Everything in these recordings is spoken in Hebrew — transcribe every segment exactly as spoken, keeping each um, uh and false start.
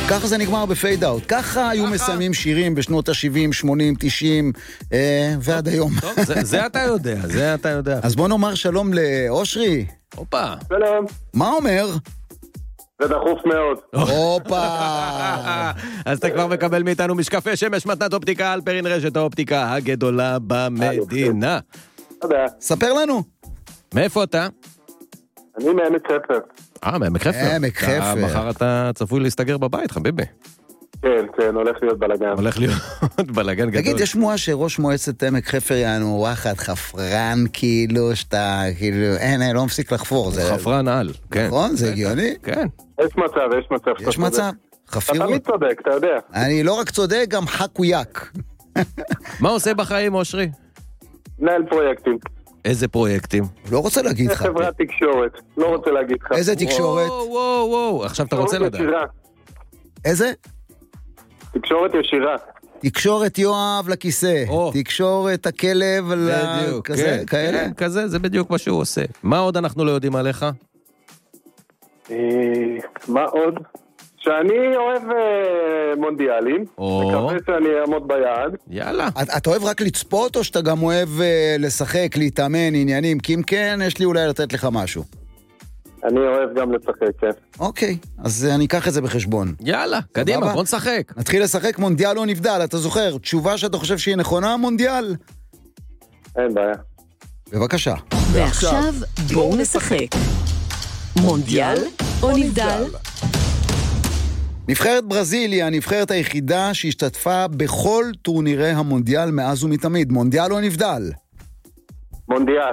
ככה זה נגמר בפייד אאוט. ככה היו מסיימים שירים בשנות ה-שבעים, שמונים, תשעים ועד היום. טוב, זה אתה יודע, זה אתה יודע. אז בוא נאמר שלום לאושרי. הופה. שלום. מה אומר? זה דחוף מאוד. הופה. אז אתה כבר מקבל מאיתנו משקפי שמש מתנת אופטיקה על פרין רשת האופטיקה הגדולה במדינה. תודה. ספר לנו. מאיפה אתה? אני מעמק חפר. אה, מעמק חפר. עמק חפר. מחר אתה צפוי להסתגר בבית, חביבי. כן, כן, הולך להיות בלגן. הולך להיות בלגן גדול. תגיד, יש שמועה שראש מועצת עמק חפר יענו וואחד חפרן, כאילו, שאתה, כאילו, אין, אין, לא מפסיק לחפור. זה חפרן על, כן. נכון? זה הגיוני? כן. יש מצב, יש מצב. יש מצב? אתה חפירות. תמיד צודק, אתה יודע. אני לא רק צודק, גם חקויק. מה עושה בחיים, אושרי? מנהל פרויקטים. איזה פרויקטים? לא רוצה להגיד לך. חברת תקשורת. לא רוצה להגיד לך. איזה תקשורת? וואו, וואו, וואו. עכשיו אתה רוצה לדעת. ישירה. איזה? תקשורת ישירה. תקשורת יואב לכיסא. או. תקשורת הכלב בדיוק, כן, כאלה? כן, כזה, זה בדיוק מה שהוא עושה. מה עוד אנחנו לא יודעים עליך? אה, מה עוד? שאני אוהב אה, מונדיאלים. או. מקווה שאני אעמוד ביעד. יאללה. אתה אתה אוהב רק לצפות או שאתה גם אוהב אה, לשחק, להתאמן, עניינים? כי אם כן, יש לי אולי לתת לך משהו. אני אוהב גם לשחק, כן. אוקיי, אז אה, אני אקח את זה בחשבון. יאללה, קדימה, סבבה? בוא נשחק. נתחיל לשחק מונדיאל או נבדל, אתה זוכר? תשובה שאתה חושב שהיא נכונה, מונדיאל? אין בעיה. בבקשה. ועכשיו בואו נשחק. מונדיאל או נבדל? נבחרת ברזיל היא הנבחרת היחידה שהשתתפה בכל טורנירי המונדיאל מאז ומתמיד. מונדיאל או נבדל? מונדיאל.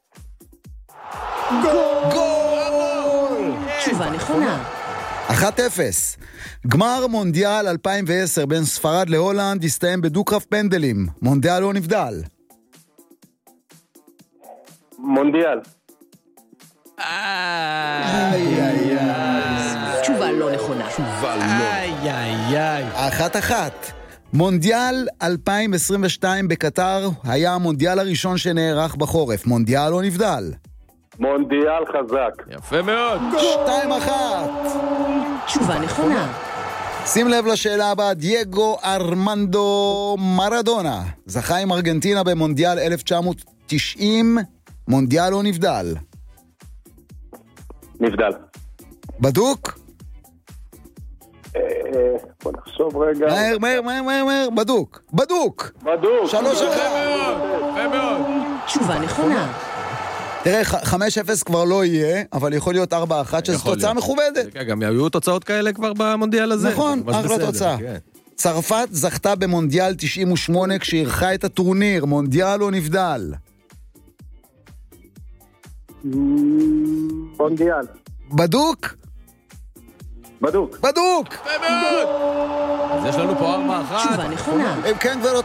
גול! תשובה נכונה. אחת אפס. גמר מונדיאל אלפיים ועשר בין ספרד להולנד הסתיים בדו-קרב פנדלים. מונדיאל או נבדל? מונדיאל. איי, איי, איי. תשובה לא נכונה. איי, איי, איי. אחת אחת. מונדיאל אלפיים עשרים ושתיים בקטר היה המונדיאל הראשון שנערך בחורף. מונדיאל או נבדל? מונדיאל חזק. יפה מאוד. שתיים אחת. תשובה נכונה. שים לב לשאלה הבאה. דייגו ארמנדו מרדונה זכה עם ארגנטינה במונדיאל אלף תשע מאות תשעים. מונדיאל או נבדל? נבדל. בדוק? אה, בוא נחשוב רגע. מהר, מהר, מהר, מהר, מהר, בדוק. בדוק! בדוק. שלוש אחת. יפה מאוד. תשובה נכונה. תראה, ח- חמש אפס כבר לא יהיה, אבל יכול להיות ארבע אחת, שזו יכול תוצאה להיות. מכובדת. גם היו תוצאות כאלה כבר במונדיאל הזה. נכון, ממש אחלה בסדר, תוצאה. כן. צרפת זכתה במונדיאל תשעים ושמונה כשערכה את הטורניר. מונדיאל או נבדל? מונדיאל. בדוק? בדוק. בדוק! יפה מאוד. אז יש לנו פה ארבע אחת. תשובה נכונה. אם כן, כבר